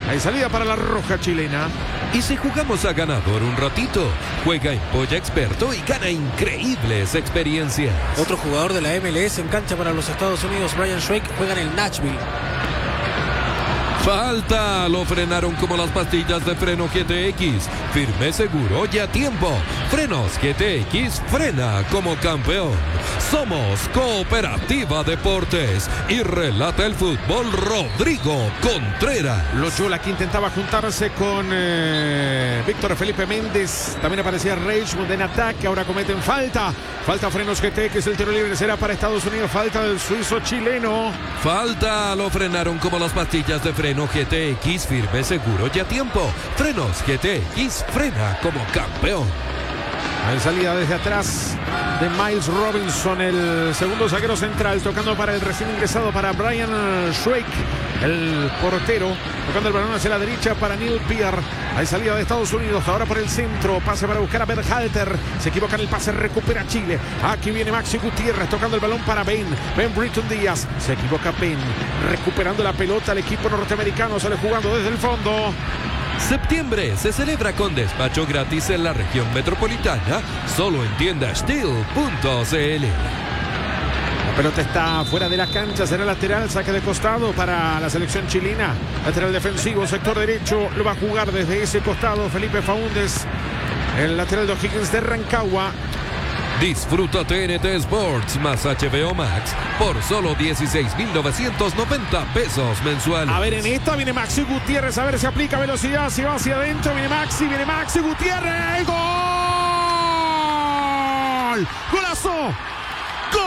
Hay salida para la roja chilena. Y si jugamos a ganador un ratito, juega en Polla Experto y gana increíbles experiencias. Otro jugador de la MLS en cancha para los Estados Unidos, Brian Schweik, juega en el Nashville. Falta, lo frenaron como las pastillas de freno GTX. Firme, seguro y a tiempo. Frenos GTX, frena como campeón. Somos Cooperativa Deportes y relata el fútbol Rodrigo Contreras. Loyola, que intentaba juntarse con Víctor Felipe Méndez. También aparecía Reichmund en ataque. Ahora cometen falta. Falta Frenos GTX, el tiro libre será para Estados Unidos. Falta del suizo chileno. Falta, lo frenaron como las pastillas de freno GTX, firme, seguro y a tiempo. Frenos GTX, frena como campeón. Hay salida desde atrás de Miles Robinson, el segundo zaguero central, tocando para el recién ingresado para Brian Schweik, el portero, tocando el balón hacia la derecha para Neil Pierre. Hay salida de Estados Unidos, ahora por el centro, pase para buscar a Berhalter, se equivoca en el pase, recupera Chile. Aquí viene Maxi Gutiérrez, tocando el balón para Ben Britton Díaz, se equivoca Ben, recuperando la pelota, el equipo norteamericano sale jugando desde el fondo. Septiembre se celebra con despacho gratis en la región metropolitana, solo en tiendastil.cl. La pelota está fuera de la cancha, será lateral, saque de costado para la selección chilena. Lateral defensivo, sector derecho, lo va a jugar desde ese costado Felipe Faúndez, el lateral de O'Higgins de Rancagua. Disfruta TNT Sports más HBO Max por solo 16,990 pesos mensuales. A ver, en esta viene Maxi Gutiérrez, a ver si aplica velocidad, si va hacia adentro, viene Maxi Gutiérrez, ¡gol! ¡Golazo!